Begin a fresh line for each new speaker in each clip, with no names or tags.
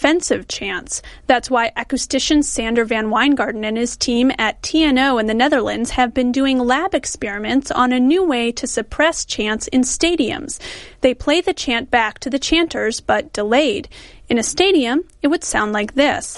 defensive chance. That's why acoustician Sander van Wijngaarden and his team at TNO in the Netherlands have been doing lab experiments on a new way to suppress chants in stadiums. They play the chant back to the chanters, but delayed. In a stadium, it would sound like this.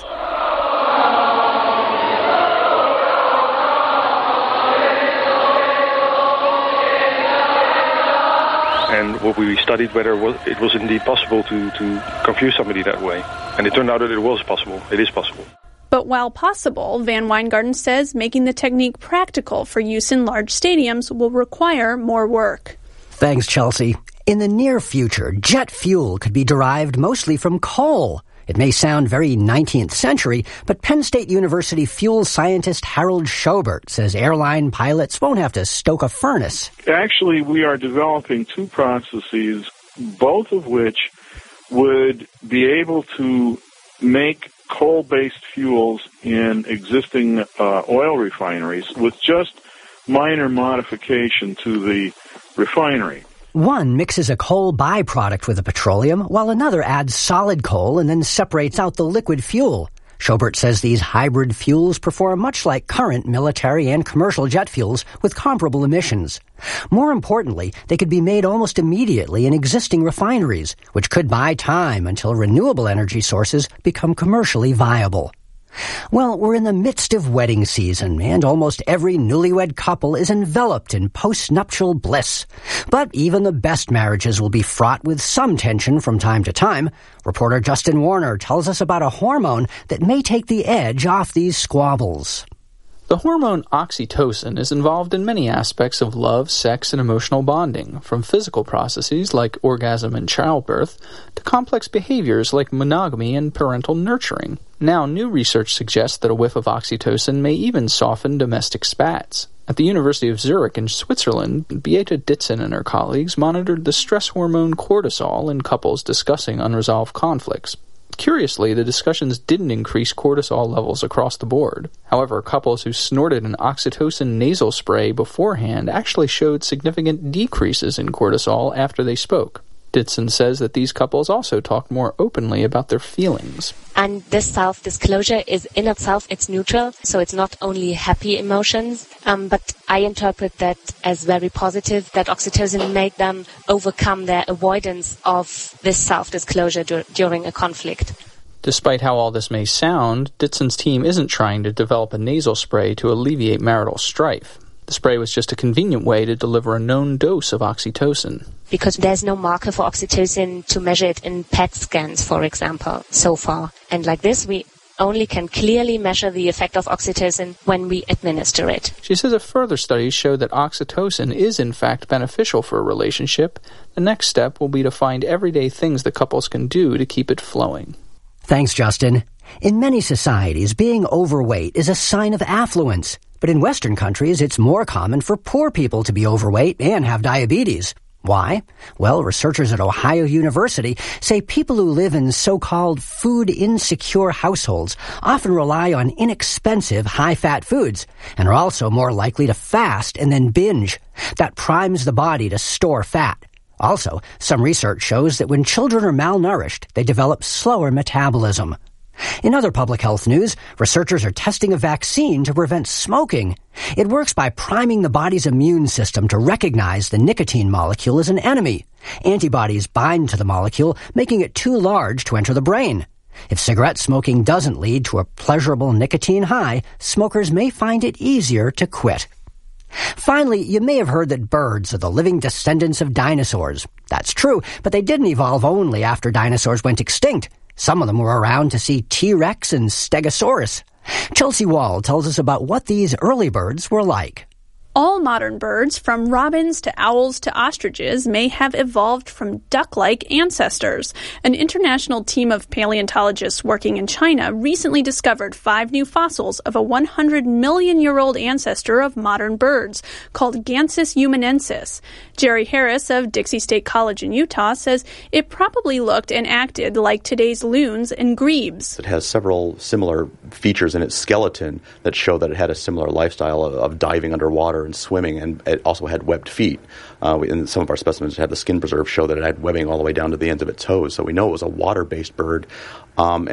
And what we studied whether it was indeed possible to confuse somebody that way. And it turned out that it was possible. It is possible.
But while possible, Van Wijngaarden says making the technique practical for use in large stadiums will require more work.
Thanks, Chelsea. In the near future, jet fuel could be derived mostly from coal. It may sound very 19th century, but Penn State University fuel scientist Harold Schobert says airline pilots won't have to stoke a furnace.
Actually, we are developing two processes, both of which would be able to make coal-based fuels in existing oil refineries with just minor modification to the refinery.
One mixes a coal byproduct with a petroleum, while another adds solid coal and then separates out the liquid fuel. Schobert says these hybrid fuels perform much like current military and commercial jet fuels with comparable emissions. More importantly, they could be made almost immediately in existing refineries, which could buy time until renewable energy sources become commercially viable. Well, we're in the midst of wedding season, and almost every newlywed couple is enveloped in post-nuptial bliss. But even the best marriages will be fraught with some tension from time to time. Reporter Justin Warner tells us about a hormone that may take the edge off these squabbles.
The hormone oxytocin is involved in many aspects of love, sex, and emotional bonding, from physical processes like orgasm and childbirth to complex behaviors like monogamy and parental nurturing. Now, new research suggests that a whiff of oxytocin may even soften domestic spats. At the University of Zurich in Switzerland, Beate Ditzen and her colleagues monitored the stress hormone cortisol in couples discussing unresolved conflicts. Curiously, the discussions didn't increase cortisol levels across the board. However, couples who snorted an oxytocin nasal spray beforehand actually showed significant decreases in cortisol after they spoke. Ditzen says that these couples also talked more openly about their feelings.
And this self-disclosure is in itself, it's neutral, so it's not only happy emotions, but I interpret that as very positive, that oxytocin made them overcome their avoidance of this self-disclosure during a conflict.
Despite how all this may sound, Ditzen's team isn't trying to develop a nasal spray to alleviate marital strife. The spray was just a convenient way to deliver a known dose of oxytocin.
Because there's no marker for oxytocin to measure it in PET scans, for example, so far. And like this, we only can clearly measure the effect of oxytocin when we administer it.
She says a further study showed that oxytocin is in fact beneficial for a relationship. The next step will be to find everyday things that couples can do to keep it flowing.
Thanks, Justin. In many societies, being overweight is a sign of affluence. But in Western countries, it's more common for poor people to be overweight and have diabetes. Why? Well, researchers at Ohio University say people who live in so-called food-insecure households often rely on inexpensive, high-fat foods and are also more likely to fast and then binge. That primes the body to store fat. Also, some research shows that when children are malnourished, they develop slower metabolism. In other public health news, researchers are testing a vaccine to prevent smoking. It works by priming the body's immune system to recognize the nicotine molecule as an enemy. Antibodies bind to the molecule, making it too large to enter the brain. If cigarette smoking doesn't lead to a pleasurable nicotine high, smokers may find it easier to quit. Finally, you may have heard that birds are the living descendants of dinosaurs. That's true, but they didn't evolve only after dinosaurs went extinct. Some of them were around to see T-Rex and Stegosaurus. Chelsea Wall tells us about what these early birds were like.
All modern birds, from robins to owls to ostriches, may have evolved from duck-like ancestors. An international team of paleontologists working in China recently discovered 5 new fossils of a 100-million-year-old ancestor of modern birds, called Gansis humanensis. Jerry Harris of Dixie State College in Utah says it probably looked and acted like today's loons and grebes.
It has several similar features in its skeleton that show that it had a similar lifestyle of diving underwater and swimming, and it also had webbed feet. In some of our specimens, it had the skin preserved, show that it had webbing all the way down to the ends of its toes, so we know it was a water-based bird.